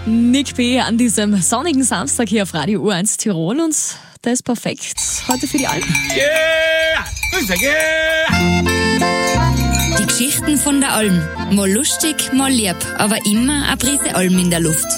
Nick B. an diesem sonnigen Samstag hier auf Radio U1 Tirol und der ist perfekt heute für die Alm. Die Geschichten von der Alm. Mal lustig, mal lieb, aber immer eine Prise Alm in der Luft.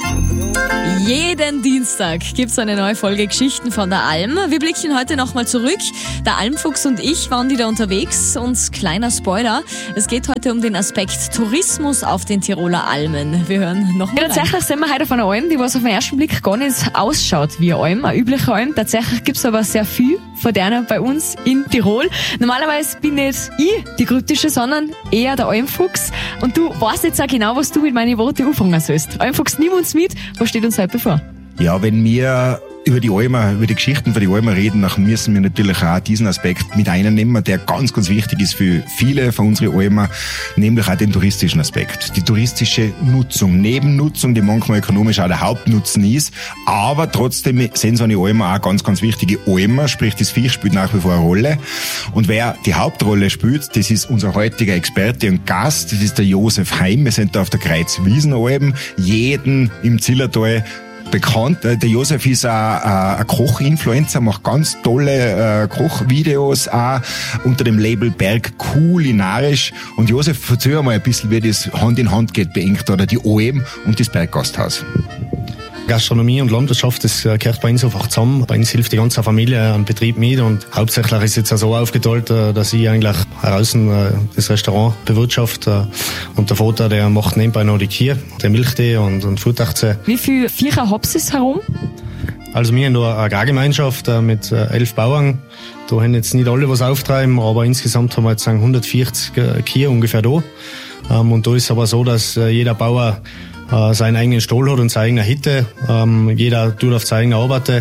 Jeden Dienstag gibt's eine neue Folge Geschichten von der Alm. Wir blicken heute nochmal zurück. Der Almfuchs und ich waren wieder unterwegs und kleiner Spoiler, es geht heute um den Aspekt Tourismus auf den Tiroler Almen. Wir hören nochmal rein. Tatsächlich sind wir heute auf einer Alm, die was auf den ersten Blick gar nicht ausschaut wie eine Alm, eine übliche Alm. Tatsächlich gibt's aber sehr viel von denen bei uns in Tirol. Normalerweise bin nicht ich die Kryptische, sondern eher der Almfuchs. Und du weißt jetzt auch genau, was du mit meinen Worten anfangen sollst. Almfuchs, nimm uns mit. Was steht uns heute bevor? Ja, wenn wir über die Almer, über die Geschichten von die Almer reden, dann müssen wir natürlich auch diesen Aspekt mit einnehmen, der ganz, ganz wichtig ist für viele von unseren Almer, nämlich auch den touristischen Aspekt. Die touristische Nutzung, Nebennutzung, die manchmal ökonomisch auch der Hauptnutzen ist, aber trotzdem sind so eine Almer auch ganz, ganz wichtige Almer, sprich das Viech spielt nach wie vor eine Rolle. Und wer die Hauptrolle spielt, das ist unser heutiger Experte und Gast, das ist der Josef Heim. Wir sind da auf der Kreuzwiesenalm, jeden im Zillertal bekannt. Der Josef ist ein Koch-Influencer, macht ganz tolle Kochvideos auch unter dem Label Berg Kulinarisch. Und Josef, erzähl mal ein bisschen, wie das Hand in Hand geht bei Eng oder die Alm und das Berggasthaus. Gastronomie und Landwirtschaft, das gehört bei uns einfach zusammen. Bei uns hilft die ganze Familie am Betrieb mit und hauptsächlich ist jetzt auch so aufgeteilt, dass ich eigentlich draußen das Restaurant bewirtschafte und der Vater, der macht nebenbei noch die Kühe, der Milchtee und Futachze. Wie viele Viecher habt ihr herum? Also wir haben da eine Agrargemeinschaft mit 11 Bauern. Da haben jetzt nicht alle was auftreiben, aber insgesamt haben wir jetzt 140 Kühe ungefähr da. Und da ist aber so, dass jeder Bauer seinen eigenen Stall hat und seine eigene Hütte. Jeder tut auf seine eigene Arbeit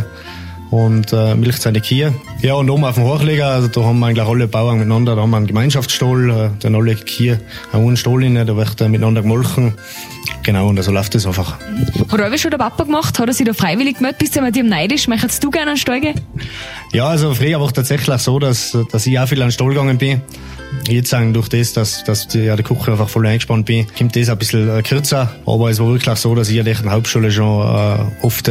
und milcht seine Kühe. Ja, und oben auf dem Hochleger, also da haben wir eigentlich alle Bauern miteinander, da haben wir einen Gemeinschaftsstall, da haben alle Kühe einen Stall rein, da wird miteinander gemolken. Genau, und so läuft das einfach. Hat auch schon der Papa gemacht? Hat er sich da freiwillig gemeldet? Bist du mit ihm neidisch? Möchtest du gerne einen Stall gehen? Ja, also früher war es tatsächlich so, dass ich auch viel an den Stall gegangen bin. Jetzt sagen durch das, dass der Küche einfach voll eingespannt bin, kommt das ein bisschen kürzer. Aber es war wirklich so, dass ich in der Hauptschule schon oft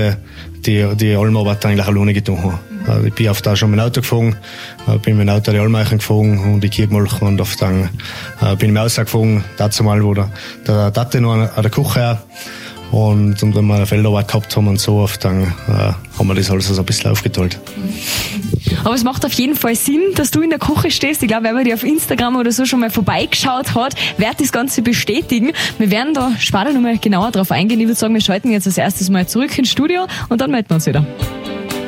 die Almarbeit eigentlich alleine getan habe. Ich bin oft auch schon mit dem Auto gefahren, bin mit dem Auto die Almeichen gefahren und die Kühe gemolken und oft dann bin ich rausgefahren, dazu mal, wo der Tate noch an der Küche und wenn wir eine Feldarbeit gehabt haben und so oft, dann haben wir das alles so ein bisschen aufgeteilt. Aber es macht auf jeden Fall Sinn, dass du in der Küche stehst. Ich glaube, wenn man dir auf Instagram oder so schon mal vorbeigeschaut hat, wird das Ganze bestätigen. Wir werden da später noch mal genauer drauf eingehen. Ich würde sagen, wir schalten jetzt als erstes mal zurück ins Studio und dann melden wir uns wieder.